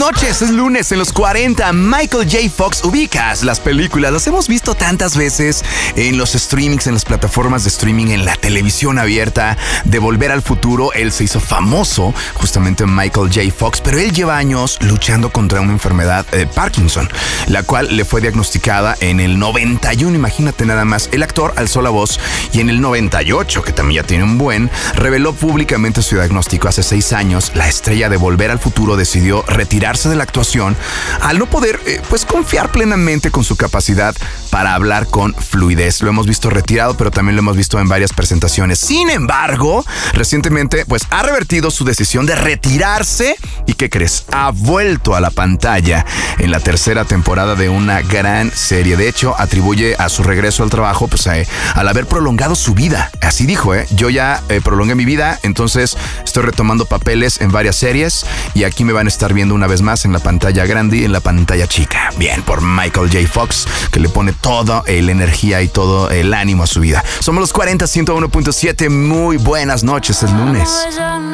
noches, es lunes en los 40. Michael J. Fox, ubicas las películas, las hemos visto tantas veces en los streamings, en las plataformas de streaming, en la televisión abierta. De Volver al Futuro, él se hizo famoso, justamente Michael J. Fox, pero él lleva años luchando contra una enfermedad de Parkinson, la cual le fue diagnosticada en el 91, imagínate nada más. El actor alzó la voz y en el 98, que también ya tiene un buen, reveló públicamente su diagnóstico. Hace 6 años, la estrella de Volver al Futuro decidió retirarse de la actuación al no poder confiar plenamente con su capacidad para hablar con fluidez. Lo hemos visto retirado, pero también lo hemos visto en varias presentaciones. Sin embargo, recientemente ha revertido su decisión de retirarse y ¿qué crees? Ha vuelto a la pantalla en la tercera temporada de una gran serie. De hecho, atribuye a su regreso al trabajo al haber prolongado su vida. Así dijo, yo ya prolongué mi vida, entonces estoy retomando papeles en varias series y aquí me van a estar viendo una vez más en la pantalla grande y en la pantalla chica. Bien, por Michael J. Fox, que le pone toda la energía y todo el ánimo a su vida. Somos los 40, 101.7. Muy buenas noches, es lunes.